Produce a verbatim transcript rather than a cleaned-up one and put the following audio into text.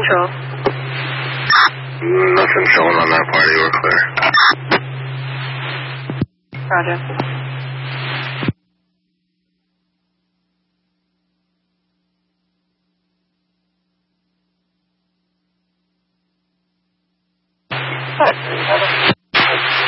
Control. Nothing showing on that party. We're clear. Roger. What?